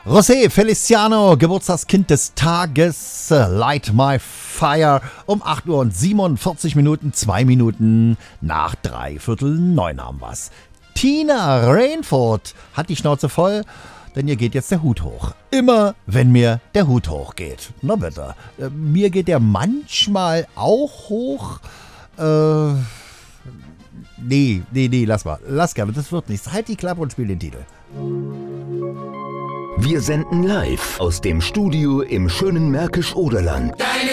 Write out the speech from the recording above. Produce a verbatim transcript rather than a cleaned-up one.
José Feliciano, Geburtstagskind des Tages, Light My Fire, um acht Uhr und siebenundvierzig Minuten, zwei Minuten nach dreiviertel neun haben wir's. Tina Rainford hat die Schnauze voll, denn ihr geht jetzt der Hut hoch. Immer, wenn mir der Hut hochgeht. Na bitte. Äh, mir geht der manchmal auch hoch. Äh, nee, nee, nee, lass mal. Lass gerne, das wird nichts. Halt die Klappe und spiel den Titel. Wir senden live aus dem Studio im schönen Märkisch-Oderland. Deine